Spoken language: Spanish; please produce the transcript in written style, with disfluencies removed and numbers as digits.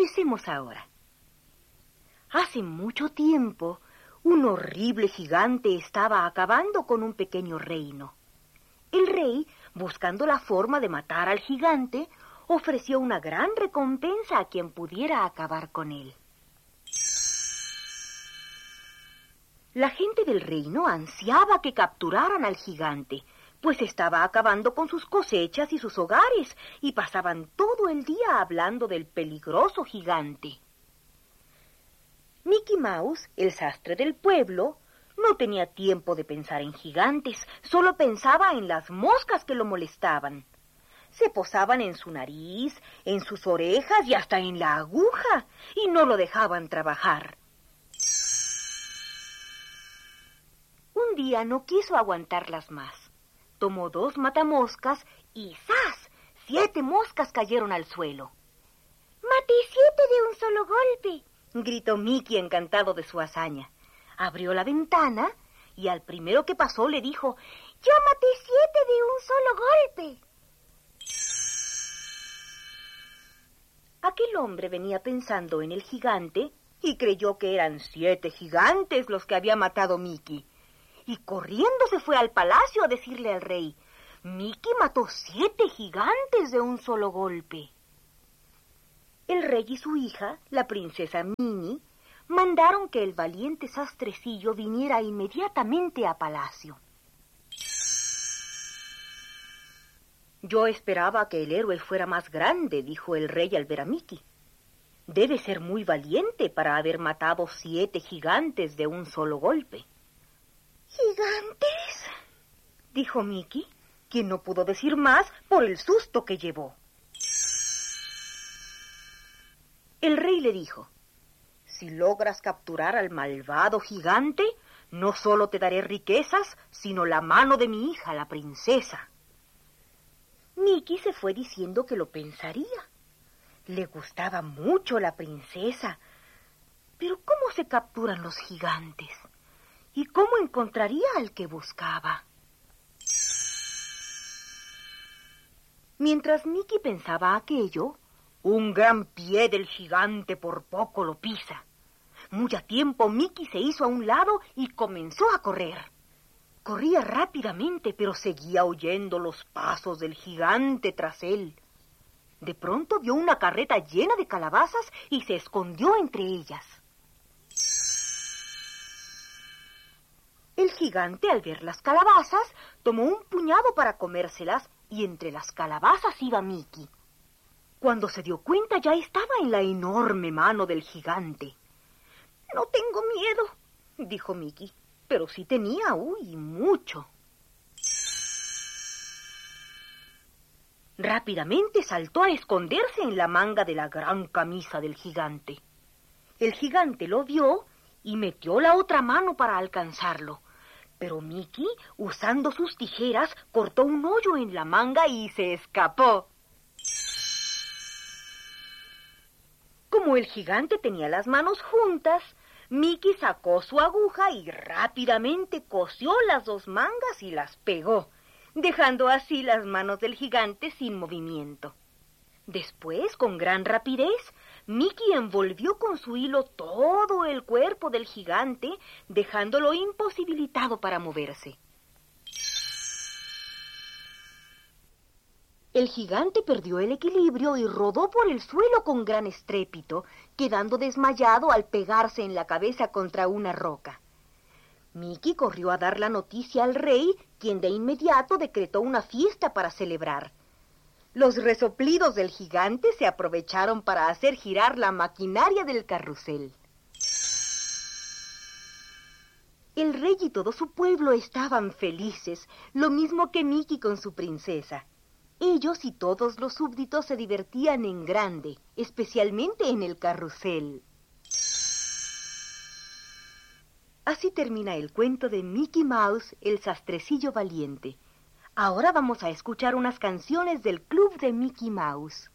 Empecemos ahora. Hace mucho tiempo, un horrible gigante estaba acabando con un pequeño reino. El rey, buscando la forma de matar al gigante, ofreció una gran recompensa a quien pudiera acabar con él. La gente del reino ansiaba que capturaran al gigante, pues estaba acabando con sus cosechas y sus hogares, y pasaban todo el día hablando del peligroso gigante. Mickey Mouse, el sastre del pueblo, no tenía tiempo de pensar en gigantes, solo pensaba en las moscas que lo molestaban. Se posaban en su nariz, en sus orejas y hasta en la aguja, y no lo dejaban trabajar. Un día no quiso aguantarlas más. Tomó 2 matamoscas y ¡zas! 7 moscas cayeron al suelo. ¡Maté 7 de un solo golpe!, gritó Mickey encantado de su hazaña. Abrió la ventana y al primero que pasó le dijo: ¡Yo maté 7 de un solo golpe! Aquel hombre venía pensando en el gigante y creyó que eran 7 gigantes los que había matado Mickey. Y corriendo se fue al palacio a decirle al rey: Mickey mató 7 gigantes de un solo golpe. El rey y su hija, la princesa Minnie, mandaron que el valiente sastrecillo viniera inmediatamente a palacio. Yo esperaba que el héroe fuera más grande, dijo el rey al ver a Mickey. Debe ser muy valiente para haber matado 7 gigantes de un solo golpe. ¿Gigantes?, dijo Mickey, quien no pudo decir más por el susto que llevó. El rey le dijo: si logras capturar al malvado gigante, no solo te daré riquezas, sino la mano de mi hija, la princesa. Mickey se fue diciendo que lo pensaría. Le gustaba mucho la princesa. Pero ¿cómo se capturan los gigantes? ¿Y cómo encontraría al que buscaba? Mientras Mickey pensaba aquello, un gran pie del gigante por poco lo pisa. Muy a tiempo Mickey se hizo a un lado y comenzó a correr. Corría rápidamente, pero seguía oyendo los pasos del gigante tras él. De pronto vio una carreta llena de calabazas y se escondió entre ellas. El gigante, al ver las calabazas, tomó un puñado para comérselas y entre las calabazas iba Mickey. Cuando se dio cuenta ya estaba en la enorme mano del gigante. «No tengo miedo», dijo Mickey, pero sí tenía, mucho. Rápidamente saltó a esconderse en la manga de la gran camisa del gigante. El gigante lo vio y metió la otra mano para alcanzarlo. Pero Mickey, usando sus tijeras, cortó un hoyo en la manga y se escapó. Como el gigante tenía las manos juntas, Mickey sacó su aguja y rápidamente cosió las 2 mangas y las pegó, dejando así las manos del gigante sin movimiento. Después, con gran rapidez, Mickey envolvió con su hilo todo el cuerpo del gigante, dejándolo imposibilitado para moverse. El gigante perdió el equilibrio y rodó por el suelo con gran estrépito, quedando desmayado al pegarse en la cabeza contra una roca. Mickey corrió a dar la noticia al rey, quien de inmediato decretó una fiesta para celebrar. Los resoplidos del gigante se aprovecharon para hacer girar la maquinaria del carrusel. El rey y todo su pueblo estaban felices, lo mismo que Mickey con su princesa. Ellos y todos los súbditos se divertían en grande, especialmente en el carrusel. Así termina el cuento de Mickey Mouse, el sastrecillo valiente. Ahora vamos a escuchar unas canciones del Club de Mickey Mouse.